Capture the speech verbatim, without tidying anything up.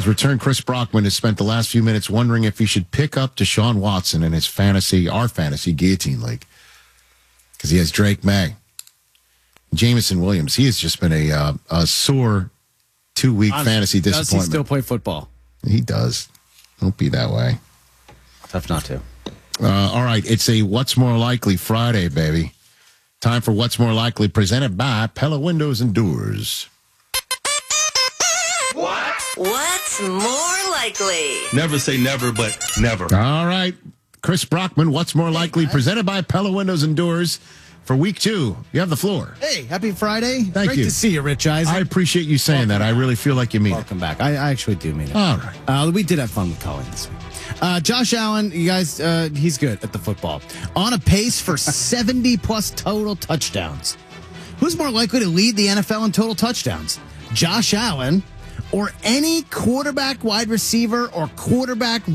return, Chris Brockman, has spent the last few minutes wondering if he should pick up Deshaun Watson in his fantasy, our fantasy guillotine league, because he has Drake May, Jameson Williams. He has just been a uh, a sore two-week Honestly, fantasy disappointment. Does he still play football? He does. Don't be that way. Tough not to. Uh, all right, it's a What's More Likely Friday, baby. Time for What's More Likely, presented by Pella Windows and Doors. What? What's more likely? Never say never, but never. All right, Chris Brockman, What's More Likely, presented by Pella Windows and Doors for week two. You have the floor. Hey, happy Friday. Thank Great you. to see you, Rich Eisen. I appreciate you saying Welcome that. I back. really feel like you mean Welcome back. I, I actually do mean it. it. All right. Uh, we did have fun with Colin this week. Uh, Josh Allen, you guys, uh, he's good at the football. On a pace for seventy plus total touchdowns. Who's more likely to lead the N F L in total touchdowns? Josh Allen or any quarterback, wide receiver, or quarterback